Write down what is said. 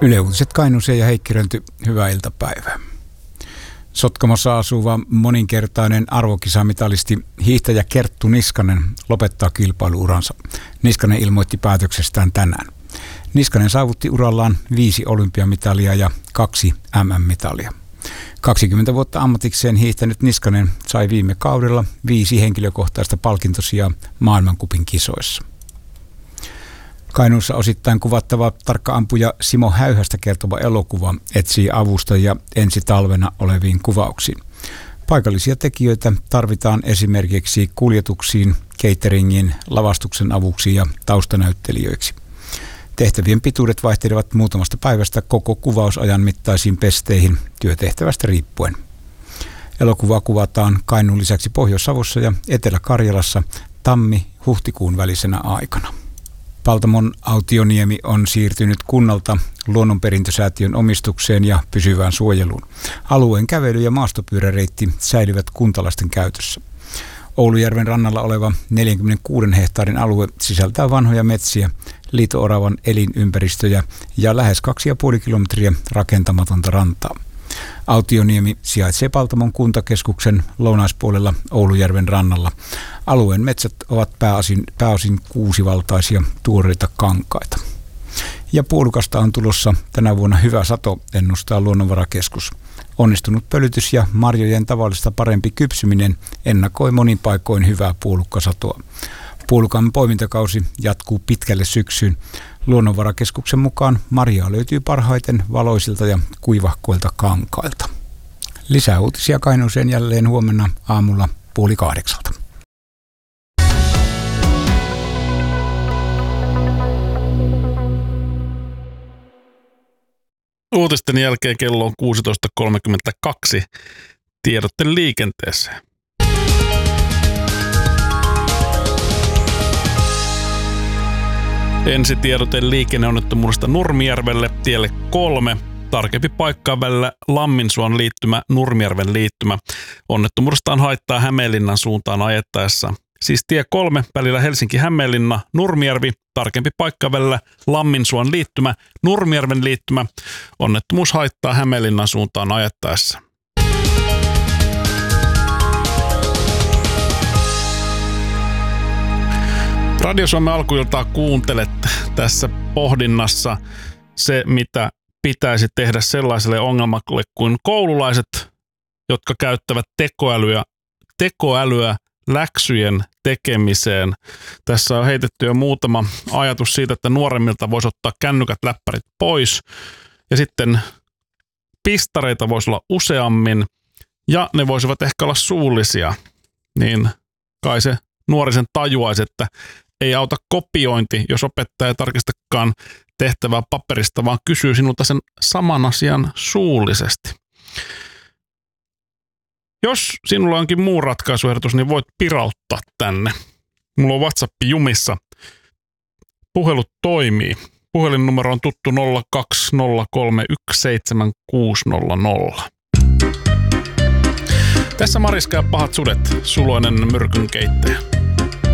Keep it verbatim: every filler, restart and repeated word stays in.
Yle Uutiset Kainuuseen ja Heikki Rönty, hyvää iltapäivää. Sotkamossa asuva moninkertainen arvokisamitalisti hiihtäjä Kerttu Niskanen lopettaa kilpailuuransa. Niskanen ilmoitti päätöksestään tänään. Niskanen saavutti urallaan viisi olympiamitalia ja kaksi M M-mitalia. kaksikymmentä vuotta ammatikseen hiihtänyt Niskanen sai viime kaudella viisi henkilökohtaista palkintosijaa maailmankupin kisoissa. Kainuussa osittain kuvattava tarkka-ampuja Simo Häyhästä kertova elokuva etsii avustajia ensi talvena oleviin kuvauksiin. Paikallisia tekijöitä tarvitaan esimerkiksi kuljetuksiin, cateringin, lavastuksen avuksi ja taustanäyttelijöiksi. Tehtävien pituudet vaihtelevat muutamasta päivästä koko kuvausajan mittaisiin pesteihin työtehtävästä riippuen. Elokuvaa kuvataan Kainuun lisäksi Pohjois-Savossa ja Etelä-Karjalassa tammi-huhtikuun välisenä aikana. Paltamon Autioniemi on siirtynyt kunnalta Luonnonperintösäätiön omistukseen ja pysyvään suojeluun. Alueen kävely- ja maastopyöräreitti säilyvät kuntalaisten käytössä. Oulujärven rannalla oleva neljänkymmenenkuuden hehtaarin alue sisältää vanhoja metsiä, liito-oravan elinympäristöjä ja lähes kaksi ja puoli kilometriä rakentamatonta rantaa. Autioniemi sijaitsee Paltamon kuntakeskuksen lounaispuolella Oulujärven rannalla. Alueen metsät ovat pääosin, pääosin kuusivaltaisia tuoreita kankaita. Ja puolukasta on tulossa tänä vuonna hyvä sato, ennustaa Luonnonvarakeskus. Onnistunut pölytys ja marjojen tavallista parempi kypsyminen ennakoi monin paikoin hyvää puolukkasatoa. Puolukan poimintakausi jatkuu pitkälle syksyyn. Luonnonvarakeskuksen mukaan marjaa löytyy parhaiten valoisilta ja kuivahkoilta kankailta. Lisää uutisia Kainuuseen jälleen huomenna aamulla puoli kahdeksalta. Uutisten jälkeen kello on kuusitoista kolmekymmentäkaksi. Tiedotte liikenteeseen. Ensi tiedote liikenneonnettomuudesta Nurmijärvelle tielle kolme. Tarkempi paikkaa välillä Lamminsuon liittymä, Nurmijärven liittymä. Onnettomuudesta on haittaa Hämeenlinnan suuntaan ajettaessa. Siis tie kolme välillä Helsinki-Hämeenlinna, Nurmijärvi. Tarkempi paikka välillä Lamminsuon liittymä, Nurmijärven liittymä. Onnettomuus haittaa Hämeenlinnan suuntaan ajettaessa. Radio Suomen alkuiltaa kuuntelet tässä pohdinnassa se, mitä pitäisi tehdä sellaiselle ongelmalle kuin koululaiset, jotka käyttävät tekoälyä, tekoälyä läksyjen tekemiseen. Tässä on heitetty jo muutama ajatus siitä, että nuoremmilta voisi ottaa kännykät, läppärit pois ja sitten pistareita voisi olla useammin ja ne voisivat ehkä olla suullisia, niin kai se nuorisen tajuaisi, että ei auta kopiointi, jos opettaja ei tarkistakaan tehtävää paperista, vaan kysyy sinulta sen saman asian suullisesti. Jos sinulla onkin muu ratkaisuehdotus, niin voit pirauttaa tänne. Mulla on WhatsApp jumissa. Puhelut toimii. Puhelinnumero on tuttu nolla kaksi nolla kolme yksi seitsemän kuusi nolla nolla. Tässä Mariska ja pahat sudet, suloinen myrkynkeittäjä.